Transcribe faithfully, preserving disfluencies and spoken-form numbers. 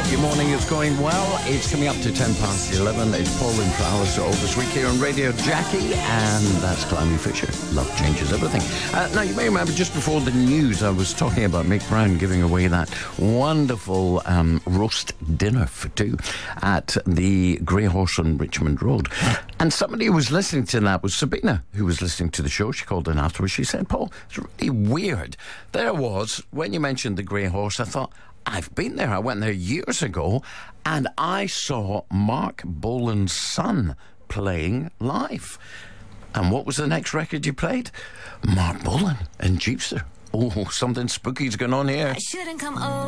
Your morning is going well. It's coming up to ten past eleven. It's Paul and for Alistair all this week here on Radio Jackie, and that's Climby Fisher. Love changes everything. Uh, now, you may remember just before the news, I was talking about Mick Brown giving away that wonderful um, roast dinner for two at the Grey Horse on Richmond Road. And somebody who was listening to that was Sabina, who was listening to the show. She called in afterwards. She said, Paul, it's really weird. There was, when you mentioned the Grey Horse, I thought, I've been there. I went there years ago, and I saw Mark Bolan's son playing live. And what was the next record you played? Mark Bolan and Jeepster. Oh, something spooky's going on here. I shouldn't come over.